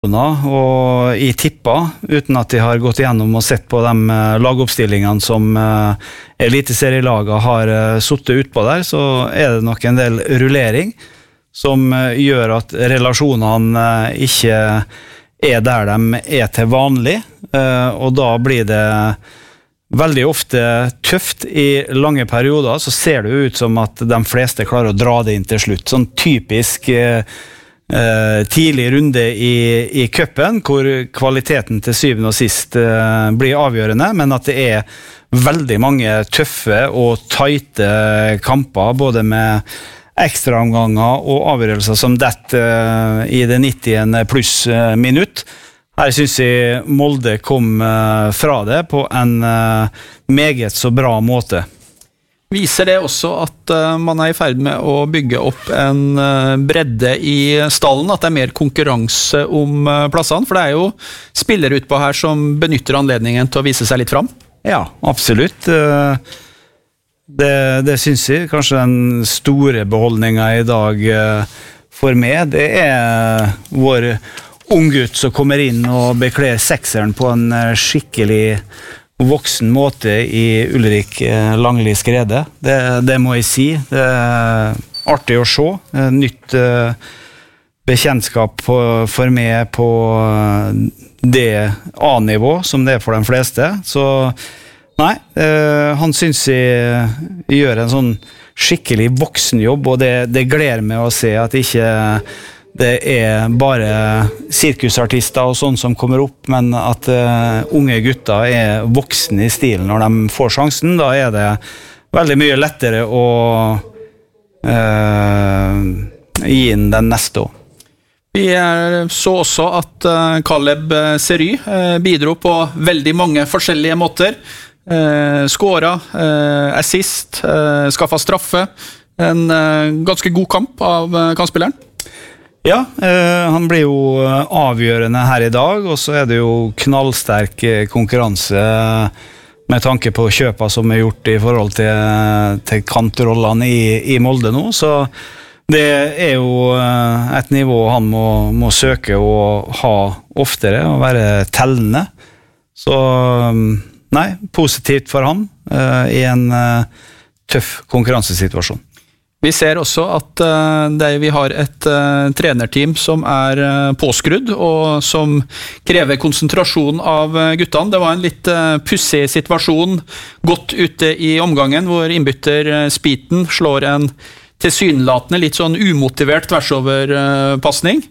og I tippa, uten at de har gått igjennom og sett på de lagoppstillingene som eliteserielaget har suttet ut på der, så det nok en del rullering som gjør at relasjonene ikke der de til vanlig, og da blir det veldig ofte tøft I lange perioder, så ser det ut som at de fleste klarer å dra det inn til slutt. Sånn typisk tidlig runde I cupen, hvor kvaliteten til syvende og sist blir avgjørende, men at det veldig mange tøffe og tighte kamper, både med ekstraomganger og avgjørelser som dette I det 90 pluss minutt. Her synes jeg Molde kom fra det på en meget så bra måte. Viser det også at man I ferd med å bygge opp en bredde I stallen, at det mer konkurranse om plassene? For det jo spillere utpå her som benytter anledningen til å vise seg litt fram. Ja, absolutt. Det synes jeg. Kanskje den store beholdningen I dag for meg, det vår unggutt som kommer inn og bekler sekseren på en skikkelig voksen måte I Ulrik Langli Skrede. Det må jeg si. Det artig å se. Nytt bekjentskap for meg på det A-nivå som det for de fleste. Så nei, han synes jeg gjør en sånn skikkelig voksen jobb, og det gleder meg å se at ikke det bare sirkusartister og sånn som kommer opp, men at unge gutter voksne I stilen når de får sjansen. Da det veldig mye lettere å gi inn den neste år. Vi så også at Caleb Sery bidro på veldig mange forskjellige måter. Skåra, assist, skaffet straffe. En ganske god kamp av kantspilleren. Ja, han blir jo avgjørende her I dag, og så det jo knallsterk konkurranse med tanke på kjøpa som gjort I forhold til kantrollene I Molde nå, så det jo et nivå han må søke å ha oftere, og være tellende. Så nei, positivt for han I en tøff konkurransesituasjon. Vi ser også at vi har et trenerteam som påskrudd, og som krever konsentrasjon av guttene. Det var en litt pussig situasjon godt ute I omgangen, hvor innbytter Spiten slår en tilsynelatende litt sånn umotivert tversoverpassning.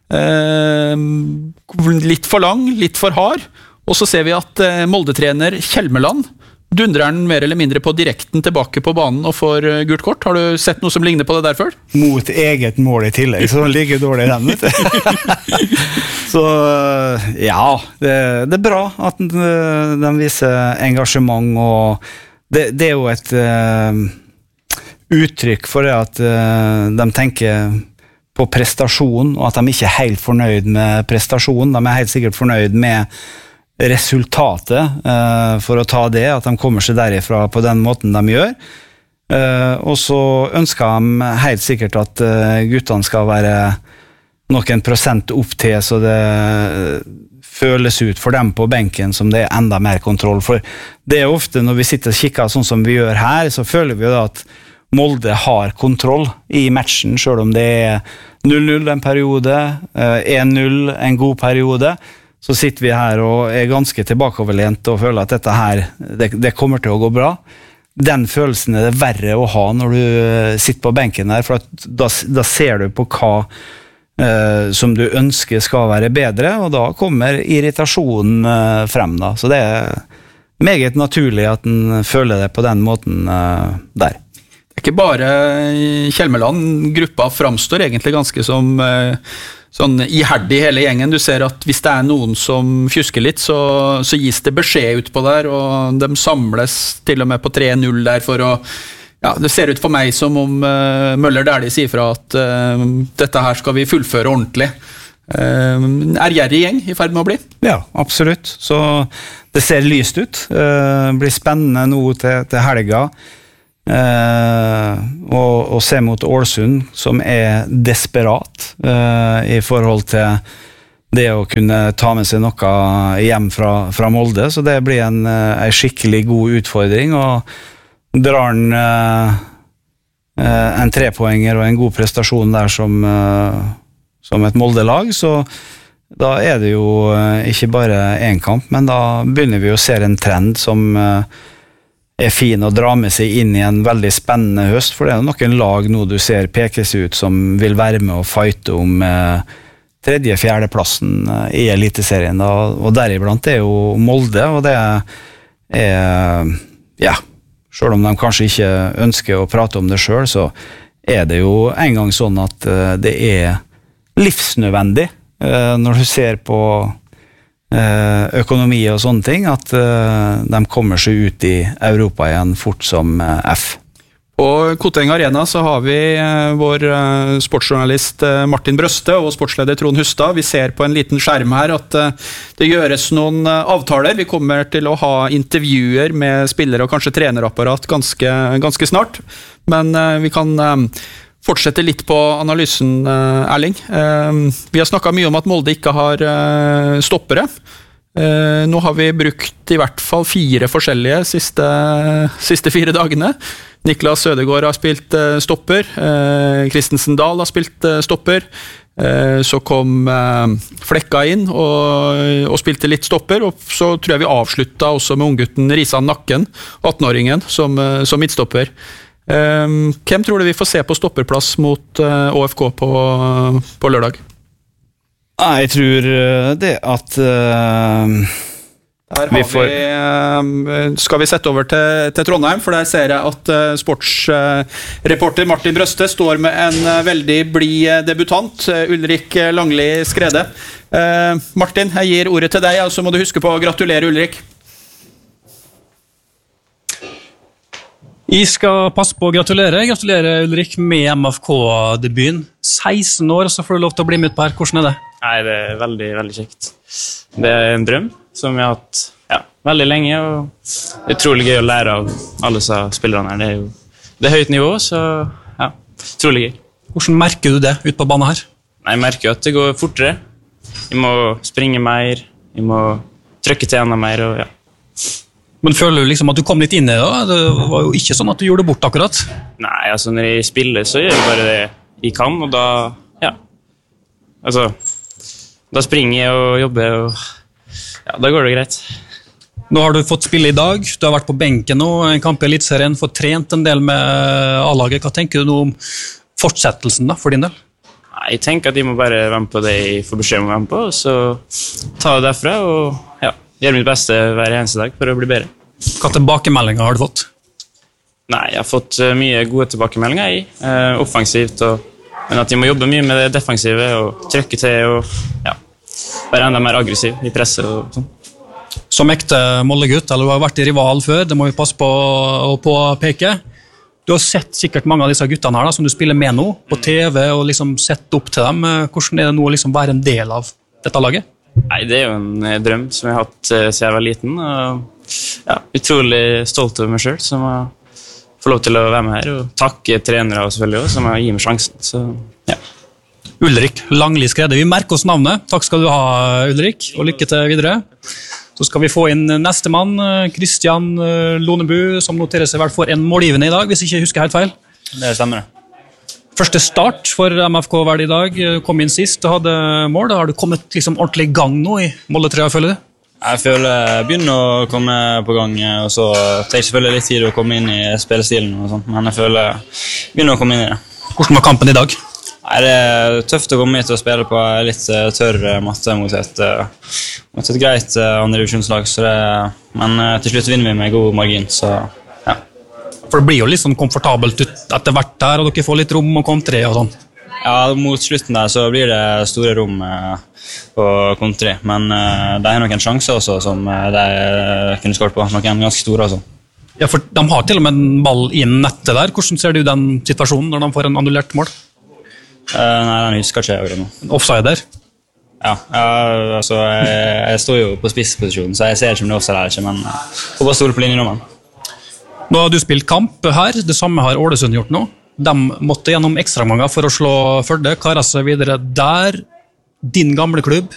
Litt for lang, litt for hard. Og så ser vi at Molde-trener Kjelmeland dundrer han mer eller mindre på direkten tilbake på banen og får gult kort. Har du sett noe som ligner på det der før? Mot eget mål I tillegg, så han ligger dårlig I den, vet du. Så ja, det bra at de viser engasjement, og det jo et uttrykk for det at de tenker på prestasjon, og at de ikke helt fornøyd med prestasjon. De helt sikkert fornøyd med resultatet for å ta det, at de kommer seg derifra på den måten de gjør. Og så ønsker de helt sikkert at guttene skal være noen prosent opp til, så det føles ut for dem på benken som det enda mer kontroll. For det ofte når vi sitter og kikker sånn som vi gjør her, så føler vi jo da at Molde har kontroll I matchen, selv om det 0-0 en periode, 1-0 en god periode, så sitter vi her og ganske tilbakeoverlent og føler at dette her, det kommer til å gå bra. Den følelsen det verre å ha når du sitter på benken her, for at da ser du på hva som du ønsker skal være bedre, og da kommer irritasjonen frem da. Så det meget naturlig at den føler det på den måten der. Det ikke bare Kjelmeland, gruppa framstår egentlig ganske som sånn iherdig hele gjengen. Du ser at hvis det noen som fjusker litt, så gis det beskjed ut på der, og de samles til og med på 3-0 der for å, ja, det ser ut for meg som om Møller Dæhlie sier fra at dette her skal vi fullføre ordentlig. Gjerrig gjeng I ferd med å bli? Ja, absolutt. Så det ser lyst ut. Blir spennende nå til helga. Og se mot Ålesund som desperat I forhold til det å kunne ta med seg noe hjem fra Molde, så det blir en skikkelig god utfordring, og drar han en 3-poenger og en god prestasjon der som et Molde-lag, så da det jo ikke bare en kamp, men da begynner vi å se en trend som fin å dra med seg inn i en veldig spennende høst, for det noen lag nå du ser pekes ut som vil være med og fighte om 3.-4. plassen i Eliteserien, og deriblant jo Molde, og det ja, selv om de kanskje ikke ønsker å prate om det selv, så det jo en gang sånn at det livsnødvendig når du ser på økonomi og sånne ting, at de kommer seg ut i Europa igjen fort som F. På Koteng Arena så har vi vår sportsjournalist Martin Brøste og sportsleder Trond Hustad. Vi ser på en liten skjerm her at det gjøres noen avtaler. Vi kommer til å ha intervjuer med spillere og kanskje trenerapparat ganske snart. Men vi kan fortsette litt på analysen, Erling. Vi har snakket mye om at Molde ikke har stoppere. Nå har vi brukt i hvert fall 4 forskjellige siste 4 dagene. Niklas Ødegaard har spilt stopper, Christensen Dahl har spilt stopper, så kom Flekka inn og spilte litt stopper, og så tror jeg vi avsluttet også med unggutten Risan Nakken, 18-åringen, som midtstopper. Hvem tror du vi får se på stopperplass mot ÅFK på lørdag? Jeg tror det at der skal vi sette over til Trondheim, for der ser jeg at sportsreporter Martin Brøste står med en veldig blid debutant, Ulrik Langli Skrede. Martin, jeg gir ordet til deg, og så må du huske på å gratulere Ulrik. Jeg skal passe på å gratulere Ulrik med MFK-debuten. 16 år, så får du lov til å bli med på her. Hvordan det? Nei, det veldig, veldig kjekt. Det en drøm som jeg har hatt veldig lenge, og det utrolig gøy å lære av alle spillerne her. Det høyt nivå, så utrolig gøy. Hvordan merker du det ut på banen her? Nei, jeg merker at det går fortere. Jeg må springe mer, jeg må trykke til enda mer, og Men føler du liksom at du kom litt inn i det da? Det var jo ikke sånn at du gjorde det bort akkurat. Nei, altså når jeg spiller så gjør jeg bare det jeg kan, og da, da springer jeg og jobber, og da går det greit. Nå har du fått spille i dag, du har vært på benken nå, en kamp i Elitserien, fått trent en del med A-laget. Hva tenker du nå om fortsettelsen da, for din del? Nei, jeg tenker at jeg må bare være med på det jeg får beskjed om å være med på, og så ta det derfra, og gjøre mitt beste hver eneste dag for å bli bedre. Hva tilbakemeldinger har du fått? Nei, jeg har fått mye gode tilbakemeldinger offensivt, men at jeg må jobbe mye med det defensive og trykke til og være enda mer aggressiv i presset og sånn. Som ekte Molde-gutt, eller du har vært i rival før, det må vi passe på å påpeke. Du har sett sikkert mange av disse guttene her da, som du spiller med nå, på TV og liksom sett opp til dem. Hvordan det nå å liksom være en del av dette laget? Nei, det jo en drøm som jeg har hatt siden jeg var liten, og utrolig stolt over meg selv, som har fått lov til å være med her, og takke trenere selvfølgelig også, som har gitt meg sjansen. Så, Ulrik Langli Skrede, vi merker oss navnet. Takk skal du ha, Ulrik, og lykke til videre. Så skal vi få inn neste mann, Kristian Lonebu, som noterer seg vel for en målgivende i dag, hvis jeg ikke husker helt feil. Det stemmer det. Første start for MFK var det i dag, kom inn sist og hadde mål. Har du kommet liksom ordentlig i gang nå i Molde-trøya, føler du? Jeg føler jeg begynner å komme på gang, og så tar jeg selvfølgelig litt tid å komme inn i spillestilen og sånt, men jeg føler jeg begynner å komme inn i det. Hvordan var kampen i dag? Det tøft å komme hit og spille på litt tørr matte mot et greit andredivisjonslag, men til slutt vinner vi med god margin, så For det blir jo litt sånn komfortabelt etter hvert der, og dere får litt rom og kontre og sånn. Ja, mot slutten der så blir det store rom på kontri, men det noen sjanser også som de kunne skåret på, noen ganske store også. Ja, for de har til og med en ball inn nettet der. Hvordan ser du den situasjonen når de får en annullert mål? Nei, den husker ikke jeg nå. Offside der? Ja, altså jeg står jo på spissposisjonen, så jeg ser ikke om det er offside eller ikke, men får bare stole på linjenummeren. Nå har du spilt kamp her, det samme har Ålesund gjort nå. De måtte gjennom ekstraganger for å slå Førde, karet seg videre der. Din gamle klubb,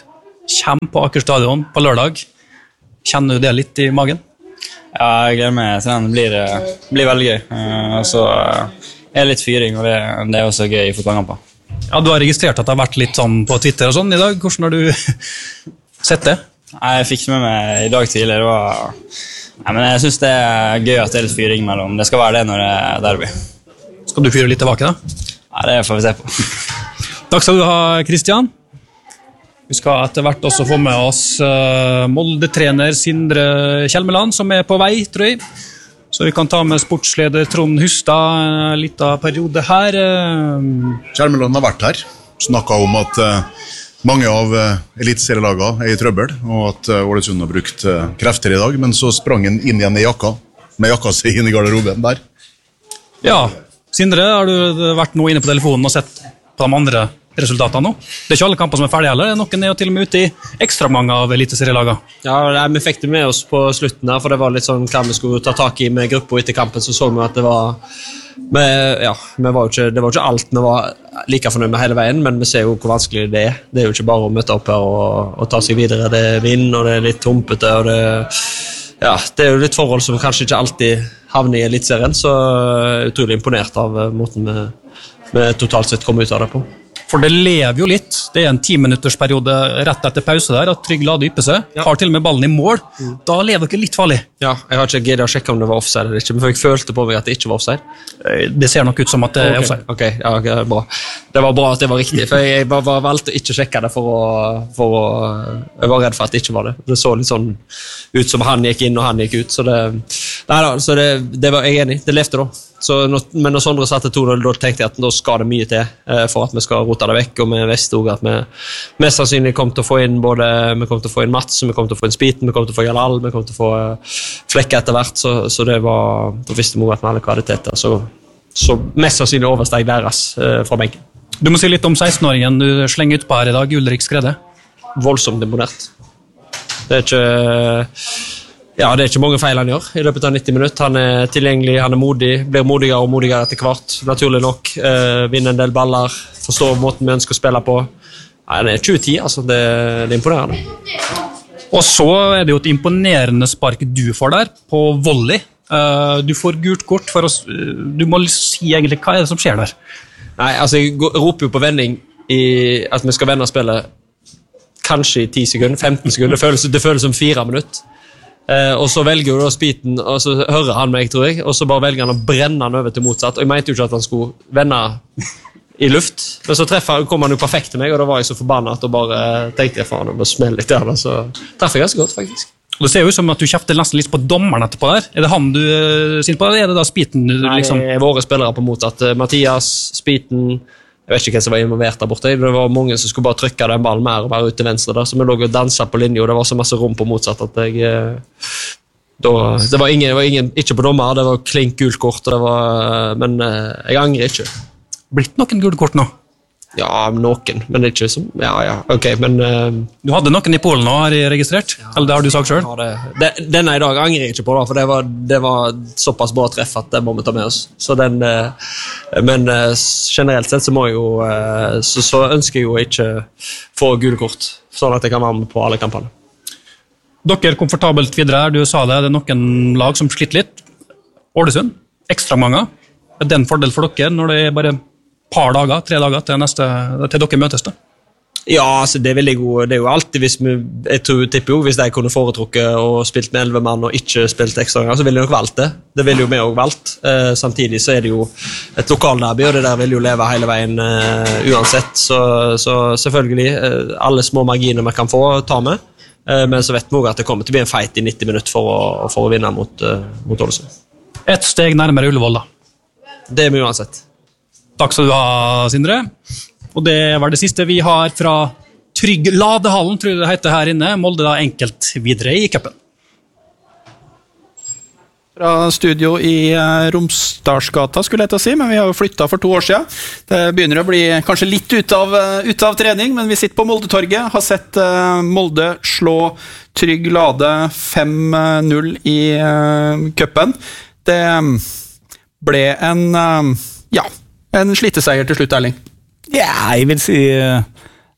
kommer på Aker Stadion på lørdag. Kjenner du det litt i magen? Ja, jeg gleder meg til den. Det blir veldig gøy. Så er det litt fyring, og det er også gøy i fotballkamper. Ja, du har registrert at det har vært litt sånn på Twitter og sånn i dag. Hvordan har du sett det? Jeg fikk med meg i dag tidlig. Men jeg synes det er gøy at det er litt fyring mellom. Det skal være det når det er derby. Skal du fyre litt tilbake da? Ja, det får vi se på. Takk skal du ha, Kristian. Vi skal etter hvert også få med oss Molde-trener Sindre Kjelmeland, som er på vei, tror jeg. Så vi kan ta med sportsleder Trond Hustad litt av periode her. Kjelmeland har vært her, snakket om at mange av eliteserielagene er i trøbbel, og at Ålesund har brukt krefter i dag, men så sprang han inn igjen i jakka, med jakka seg inn i garderoben der. Ja, Sindre, har du vært nå inne på telefonen og sett på de andre resultatene nå? Det er ikke alle kamper som er ferdige heller, noen er jo til og med ute i ekstra mange av eliteserielagene. Ja, vi fikk det med oss på slutten her, for det var litt sånn hva vi skulle ta tak i med gruppa etter kampen, så vi at det var det var jo ikke alt vi var like fornøyd med hele veien, men vi ser jo hvor vanskelig det er. Det er jo ikke bare å møte opp her og ta seg videre. Det er vind, og det er litt tumpete, og det er jo litt forhold som kanskje ikke alltid havner i elitserien, så jeg er utrolig imponert av måten vi totalt sett kom ut av det på. For det lever jo litt. Det er en 10-minuttersperiode rett etter pause der, at Trygg Lade ypper seg. Har til og med ballen i mål. Da lever dere litt farlig. Ja, jeg har ikke giddet å sjekke om det var offside eller ikke, men jeg følte på meg at det ikke var offside. Det ser nok ut som at det er offside. Ok, ja, bra. Det var bra at det var riktig, for jeg bare valgte å ikke sjekke det jeg var redd for at det ikke var det. Det så litt sånn ut som han gikk inn og han gikk ut, så det var jeg enig. Det levde da. Men når Sondre satte 2-0, da tenkte jeg at da skal det mye til for at vi skal rote det vekk, og vi visste også at vi mest sannsynlig kom til å få inn vi kom til å få inn Mats, vi kom til å få inn Spiten, vi kom til å få Jalal, vi kom til å få Flekke etter hvert, så det var, da visste vi også at vi hadde kvaliteter, så mest sannsynlig oversteg deres fra benken. Du må si litt om 16-åringen du slenger ut på her i dag, Ulrik Skrede. Voldsomt imponert. Det er ikke mange feil han gjør i løpet av 90 minutter. Han er tilgjengelig, han er modig, blir modigere og modigere etter hvert, naturlig nok. Vinner en del baller, forstår måten vi ønsker å spille på. Han er 2010, altså. Det er imponerende. Og så er det jo et imponerende spark du får der, på volley. Du får gult kort for oss. Du må si egentlig hva er det som skjer der? Nei, altså jeg roper jo på vending at vi skal vende spillet kanskje i 10 sekunder, 15 sekunder. Det føles som 4 minutter. Og så velger jo da Spiten, og så hører han meg, tror jeg, og så bare velger han å brenne han over til motsatt, og jeg mente jo ikke at han skulle vende i luft, men så kom han jo perfekt til meg, og da var jeg så forbannet og bare tenkte jeg faen, og bare smelle litt der, så treffer jeg ganske godt faktisk. Det ser jo ut som at du kjefter nesten litt på dommeren etterpå der. Er det han du synes på, eller er det da Spiten? Nei, våre spillere på motsatt. Mathias, Spiten, jeg vet ikke hvem som var involvert der borte. Det var mange som skulle bare trykke den ballen mer og være ut til venstre der, så vi lå og danset på linje, og det var så masse rom på motsatt at det var ingen, ikke på dommer, det var klink gult kort, men jeg angrer ikke. Blitt noen gult kort nå? Ja, noen, men ikke som, ok, men du hadde noen i Polen nå, har jeg registrert? Eller det har du sagt selv? Denne i dag angrer jeg ikke på da, for det var såpass bra treff at det må vi ta med oss, så men generelt sett så må jeg jo så ønsker jeg jo ikke få gule kort, sånn at jeg kan være med på alle kampene. Dere er komfortabelt videre her, du sa det er noen lag som sliter litt. Ålesund, ekstra mange. Er det en fordel for dere når det er bare par dager, 3 dager til dere møtes da? Ja, altså det er veldig god. Det er jo alltid jeg tipper jo, hvis jeg kunne foretrukket og spilt med 11 mann og ikke spilt ekstra ganger, så ville jeg nok valgt det. Det ville jo vi også valgt. Samtidig så er det jo et lokalderby, og det der vil jo leve hele veien uansett. Så selvfølgelig, alle små marginer vi kan få ta med, men så vet vi også at det kommer til å bli en fight i 90 minutter for å vinne mot Ålesund. Et steg nærmere Ullevål da? Det er vi uansett. Takk skal du ha, Sindre. Og det var det siste vi har fra Trygg Ladehallen, tror jeg det heter her inne. Molde da enkelt videre i cupen. Fra studio i Romsdalsgata, skulle jeg til å si, men vi har jo flyttet for 2 år siden. Det begynner å bli kanskje litt ut av trening, men vi sitter på Moldetorget, har sett Molde slå Trygg Lade 5-0 i cupen. Det ble en sliteseier til slutt, Erling. Ja, jeg vil si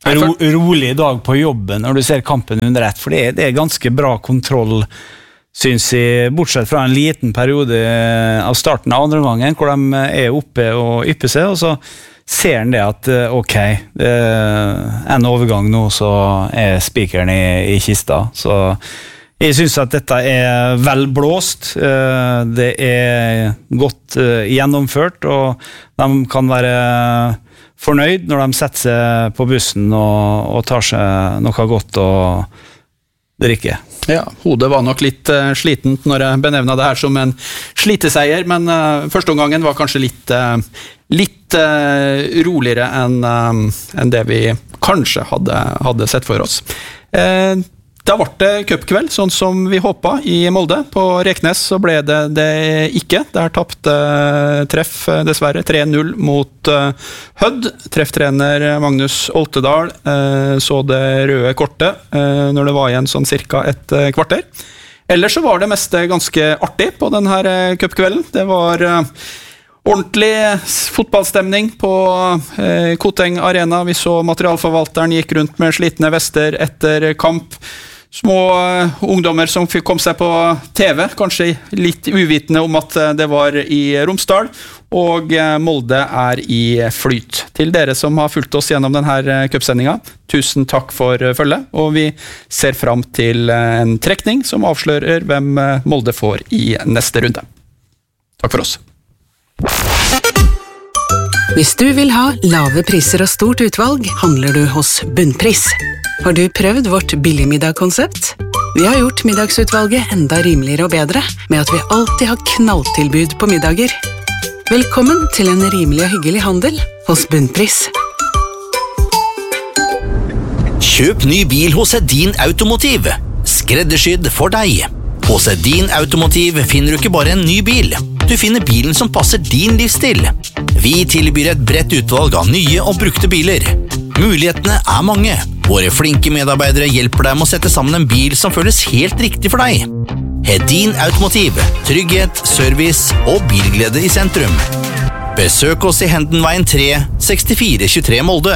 rolig dag på jobben når du ser kampen under ett, for det er ganske bra kontroll, synes jeg, bortsett fra en liten periode av starten av andre gangen, hvor de er oppe og ypper seg, og så ser han det at ok, en overgang nå så er spikeren i kista, så jeg synes at dette er vel blåst, det er godt gjennomført, og de kan være fornøyd når de setter seg på bussen og tar seg noe godt og drikker. Ja, hodet var nok litt slitent når jeg benevnet det her som en sliteseier, men første omgangen var kanskje litt roligere enn det vi kanskje hadde sett for oss. Da ble det cupkveld, sånn som vi håpet i Molde. På Reknes så ble det ikke. Der tappte Treff dessverre 3-0 mot Hødd. Trefftrener Magnus Oltedal så det røde kortet når det var igjen sånn cirka et kvarter. Ellers så var det meste ganske artig på denne cupkvelden. Det var ordentlig fotballstemning på Koteng Arena. Vi så materialforvalteren gikk rundt med slitne vester etter kamp. Små ungdommer som kom seg på TV, kanskje litt uvitende om at det var i Romsdal, og Molde er i flyt. Til dere som har fulgt oss gjennom denne cupsendingen, tusen takk for følget, og vi ser fram til en trekning som avslører hvem Molde får i neste runde. Takk for oss. Hvis du vil ha lave priser og stort utvalg, handler du hos Bunnpris. Har du prøvd vårt billigmiddagkonsept? Vi har gjort middagsutvalget enda rimeligere og bedre, med at vi alltid har knalltilbud på middager. Velkommen til en rimelig og hyggelig handel hos Bunnpris. Kjøp ny bil hos Edin Automotiv. Skreddersydd for deg. Hos Edin Automotiv finner du ikke bare en ny bil. Du finner bilen som passer din livsstil. Vi tilbyr et bredt utvalg av nye og brukte biler. Mulighetene er mange. Våre flinke medarbeidere hjelper deg med å sette sammen en bil som føles helt riktig for deg. Edin Automotiv. Trygghet, service og bilglede i sentrum. Besøk oss i Hendenveien 3, 6423 Molde.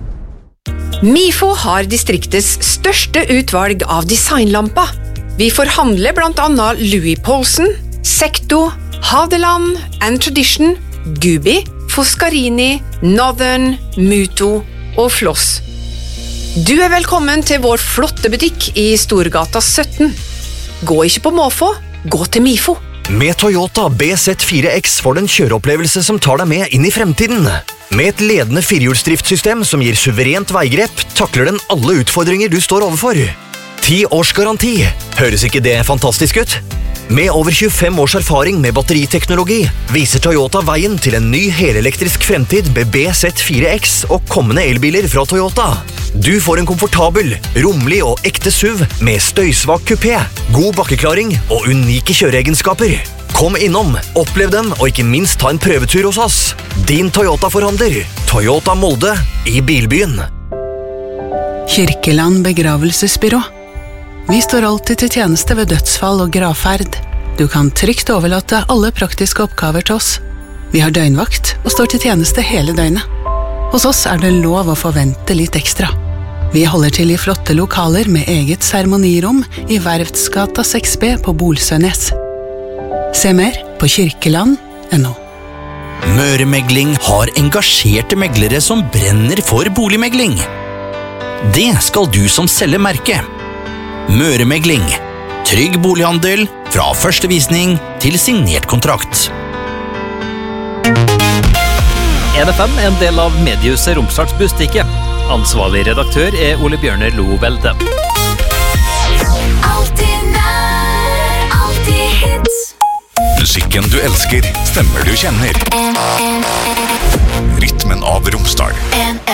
Mifo har distriktets største utvalg av designlamper. Vi forhandler blant annet Louis Poulsen, Secto, Hadeland, And Tradition, Gubi, Foscarini, Northern, Muto og Floss. Du er velkommen til vår flotte butikk i Storgata 17. Gå ikke på måfå, gå til Mifo. Med Toyota BZ4X får du en kjøreopplevelse som tar deg med inn i fremtiden. Med et ledende firehjulsdriftssystem som gir suverent veigrep, takler den alle utfordringer du står overfor. 10 års garanti. Høres ikke det fantastisk ut? Med over 25 års erfaring med batteriteknologi viser Toyota veien til en ny helelektrisk fremtid med BZ4X og kommende elbiler fra Toyota. Du får en komfortabel, rommelig og ekte SUV med støysvak kupé, god bakkeklaring og unike kjøreegenskaper. Kom innom, opplev dem og ikke minst ta en prøvetur hos oss. Din Toyota-forhandler, Toyota Molde i Bilbyen. Kirkeland begravelsesbyrå. Vi står alltid til tjeneste ved dødsfall og gravferd. Du kan trygt overlate alle praktiske oppgaver til oss. Vi har døgnvakt og står til tjeneste hele døgnet. Hos oss er det lov å forvente litt ekstra. Vi holder til i flotte lokaler med eget seremonirom i Verftsgata 6B på Bolsønes. Se mer på kirkeland.no. Møремegling har engasjerte meglere som brenner for boligmegling. Det skal du som selger merke. Møремegling. Trygg bolighandel fra første visning til signert kontrakt. NFM er en del av mediehuset Romsdals Budstikke. Ansvarlig redaktør er Ole Bjørner Lovelde. Alltid nær, alltid hits. Musikken du elsker, stemmer du kjenner. Rytmen av Romsdal.